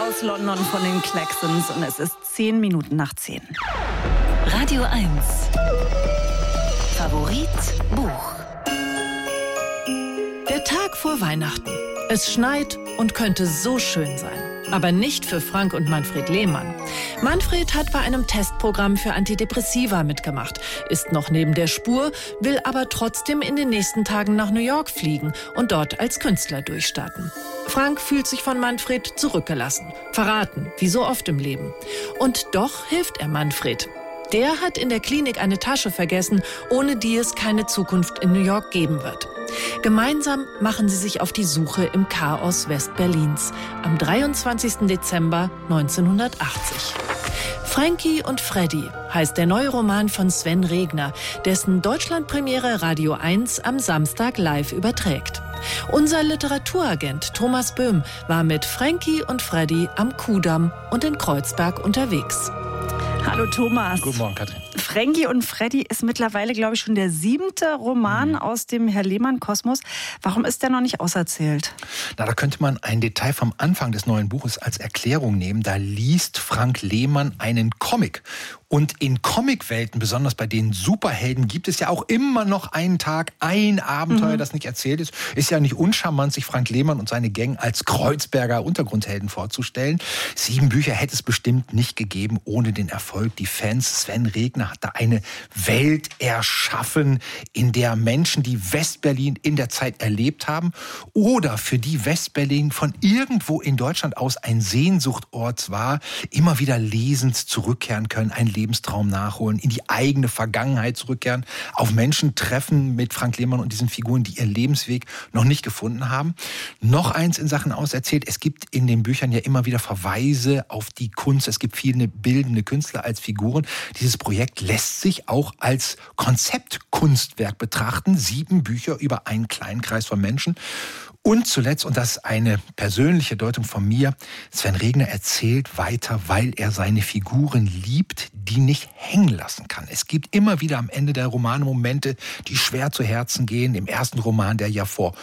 aus London von den Klaxons und es ist 10 Minuten nach 10. Radio 1. Favorit Buch. Der Tag vor Weihnachten. Es schneit und könnte so schön sein. Aber nicht für Frank und Manfred Lehmann. Manfred hat bei einem Testprogramm für Antidepressiva mitgemacht, ist noch neben der Spur, will aber trotzdem in den nächsten Tagen nach New York fliegen und dort als Künstler durchstarten. Frank fühlt sich von Manfred zurückgelassen, verraten, wie so oft im Leben. Und doch hilft er Manfred. Der hat in der Klinik eine Tasche vergessen, ohne die es keine Zukunft in New York geben wird. Gemeinsam machen sie sich auf die Suche im Chaos Westberlins am 23. Dezember 1980. Frankie und Freddy heißt der neue Roman von Sven Regner, dessen Deutschlandpremiere Radio 1 am Samstag live überträgt. Unser Literaturagent Thomas Böhm war mit Frankie und Freddy am Kudamm und in Kreuzberg unterwegs. Hallo Thomas. Guten Morgen, Katrin. Frankie und Freddy ist mittlerweile, glaube ich, schon der 7. Roman aus dem Herr Lehmann-Kosmos. Warum ist der noch nicht auserzählt? Na, da könnte man ein Detail vom Anfang des neuen Buches als Erklärung nehmen. Da liest Frank Lehmann einen Comic. Und in Comicwelten, besonders bei den Superhelden, gibt es ja auch immer noch einen Tag, ein Abenteuer, das nicht erzählt ist. Ist ja nicht uncharmant, sich Frank Lehmann und seine Gang als Kreuzberger Untergrundhelden vorzustellen. 7 Bücher hätte es bestimmt nicht gegeben ohne den Erfolg. Die Fans, Sven Regner hat da eine Welt erschaffen, in der Menschen, die Westberlin in der Zeit erlebt haben oder für die Westberlin von irgendwo in Deutschland aus ein Sehnsuchtort war, immer wieder lesend zurückkehren können, ein Lebenstraum nachholen, in die eigene Vergangenheit zurückkehren, auf Menschen treffen mit Frank Lehmann und diesen Figuren, die ihren Lebensweg noch nicht gefunden haben. Noch eins in Sachen auserzählt, es gibt in den Büchern ja immer wieder Verweise auf die Kunst, es gibt viele bildende Künstler als Figuren. Dieses Projekt lässt sich auch als Konzeptkunstwerk betrachten. 7 Bücher über einen kleinen Kreis von Menschen. Und zuletzt, und das ist eine persönliche Deutung von mir, Sven Regner erzählt weiter, weil er seine Figuren liebt, die nicht hängen lassen kann. Es gibt immer wieder am Ende der Romane Momente, die schwer zu Herzen gehen. Im ersten Roman, der ja vor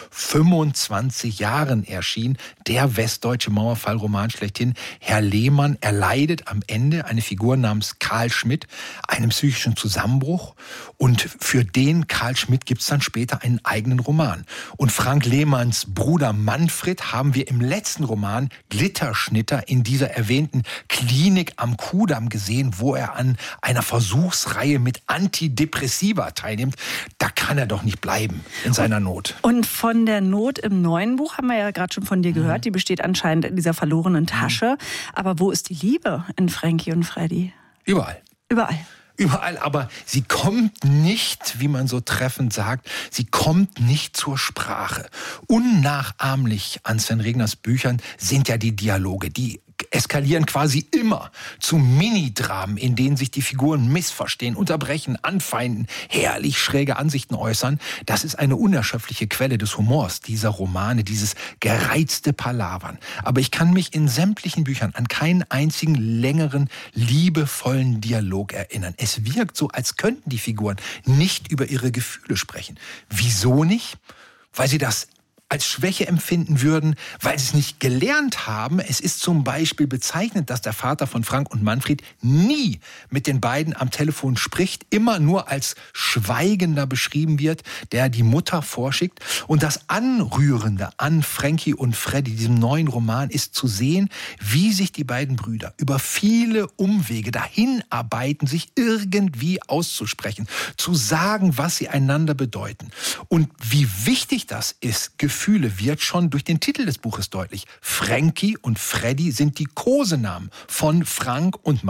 25 Jahren erschien, der westdeutsche Mauerfallroman schlechthin, Herr Lehmann, erleidet am Ende eine Figur namens Karl Schmidt, einen psychischen Zusammenbruch. Und für den Karl Schmidt gibt es dann später einen eigenen Roman. Und Frank Lehmanns Bruder Manfred haben wir im letzten Roman Glitterschnitter in dieser erwähnten Klinik am Kudamm gesehen, wo er an einer Versuchsreihe mit Antidepressiva teilnimmt. Da kann er doch nicht bleiben in seiner Not. Und von der Not im neuen Buch haben wir ja gerade schon von dir gehört. Die besteht anscheinend in dieser verlorenen Tasche. Aber wo ist die Liebe in Frankie und Freddy? Überall. Überall. Überall, aber sie kommt nicht, wie man so treffend sagt, sie kommt nicht zur Sprache. Unnachahmlich an Sven Regners Büchern sind ja die Dialoge, die eskalieren quasi immer zu Minidramen, in denen sich die Figuren missverstehen, unterbrechen, anfeinden, herrlich schräge Ansichten äußern. Das ist eine unerschöpfliche Quelle des Humors dieser Romane, dieses gereizte Palavern. Aber ich kann mich in sämtlichen Büchern an keinen einzigen längeren, liebevollen Dialog erinnern. Es wirkt so, als könnten die Figuren nicht über ihre Gefühle sprechen. Wieso nicht? Weil sie das als Schwäche empfinden würden, weil sie es nicht gelernt haben. Es ist zum Beispiel bezeichnend, dass der Vater von Frank und Manfred nie mit den beiden am Telefon spricht, immer nur als Schweigender beschrieben wird, der die Mutter vorschickt. Und das Anrührende an Frankie und Freddy, diesem neuen Roman, ist zu sehen, wie sich die beiden Brüder über viele Umwege dahin arbeiten, sich irgendwie auszusprechen, zu sagen, was sie einander bedeuten. Und wie wichtig das ist, Gefühle wird schon durch den Titel des Buches deutlich. Frankie und Freddy sind die Kosenamen von Frank und